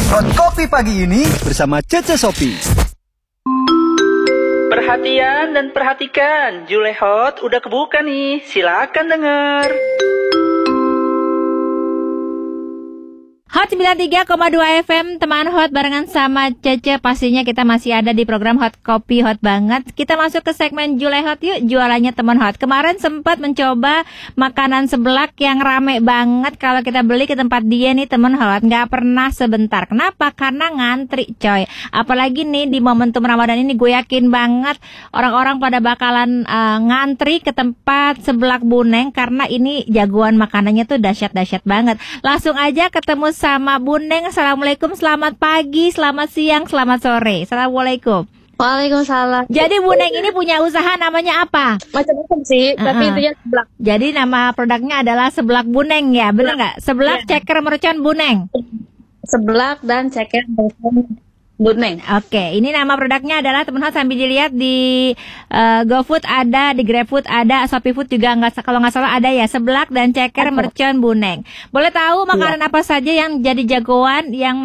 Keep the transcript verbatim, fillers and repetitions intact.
Hot Kopi pagi ini bersama Cece Sopi. Perhatian dan perhatikan, Julehot udah kebuka nih, silakan denger. Hot sembilan puluh tiga koma dua F M, teman Hot barengan sama Cece. Pastinya kita masih ada di program Hot Kopi Hot banget. Kita masuk ke segmen Julehot yuk, jualannya teman Hot. Kemarin sempat mencoba makanan seblak yang rame banget. Kalau kita beli ke tempat dia nih teman Hot, nggak pernah sebentar. Kenapa? Karena ngantri coy. Apalagi nih di momentum Ramadan ini, gue yakin banget orang-orang pada bakalan uh, ngantri ke tempat seblak Buneng. Karena ini jagoan makanannya tuh dahsyat-dahsyat banget. Langsung aja ketemu sama Buneng. Assalamualaikum, selamat pagi, selamat siang, selamat sore. Assalamualaikum. Waalaikumsalam. Jadi Buneng ini punya usaha namanya apa? Macam-macam sih, uh-uh. tapi intinya seblak. Jadi nama produknya adalah seblak Buneng ya, benar nggak? Seblak yeah. Ceker Mercon Buneng. Seblak dan ceker mercon Buneng. Oke, ini nama produknya adalah teman Hot sambil dilihat di uh, GoFood ada, di GrabFood ada, ShopeeFood juga nggak, kalau nggak salah ada ya, seblak dan ceker mercon Buneng. Boleh tahu makanan yeah. apa saja yang jadi jagoan yang